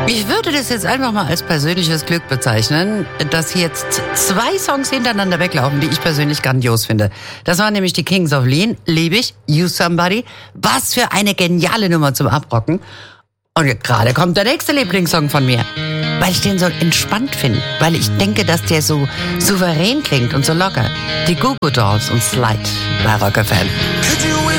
Ich würde das jetzt einfach mal als persönliches Glück bezeichnen, dass jetzt 2 Songs hintereinander weglaufen, die ich persönlich grandios finde. Das waren nämlich die Kings of Lean, liebe ich, You Somebody. Was für eine geniale Nummer zum Abrocken. Und gerade kommt der nächste Lieblingssong von mir, weil ich den so entspannt finde, weil ich denke, dass der so souverän klingt und so locker. Die Goo Goo Dolls und Slide bei Rock FM.